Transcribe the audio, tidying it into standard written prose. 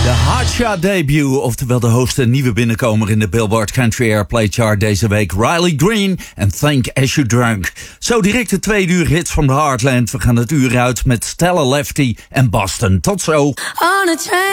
Hotshot debut, oftewel de hoogste nieuwe binnenkomer in de Billboard Country Airplay Chart deze week. Riley Green en Think As You Drunk. Zo direct de 2 uur hits van de Heartland. We gaan het uur uit met Stella Lefty en Boston. Tot zo.